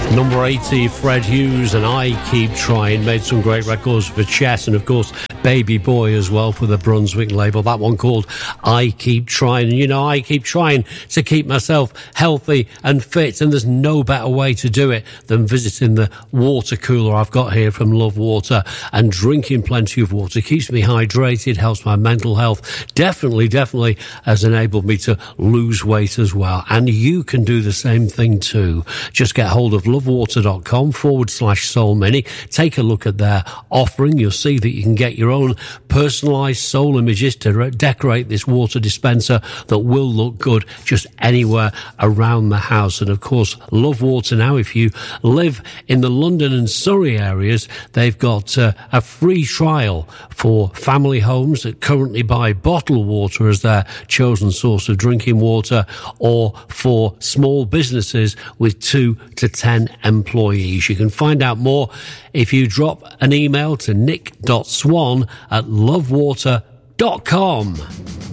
Number 80, Fred Hughes and I Keep Trying, made some great records for Chess, and of course Baby Boy as well for the Brunswick label. That one called I Keep Trying. And you know, I keep trying to keep myself healthy and fit, and there's no better way to do it than visiting the water cooler I've got here from Love Water, and drinking plenty of water keeps me hydrated, helps my mental health, definitely has enabled me to lose weight as well. And you can do the same thing too. Just get hold of lovewater.com/Soul Mini. Take a look at their offering. You'll see that you can get your own personalised soul images to decorate this water dispenser that will look good just anywhere around the house. And of course, Love Water now, if you live in the London and Surrey areas, they've got a free trial for family homes that currently buy bottled water as their chosen source of drinking water, or for small businesses with 2 to 10 employees. You can find out more if you drop an email to nick.swan@lovewater.com.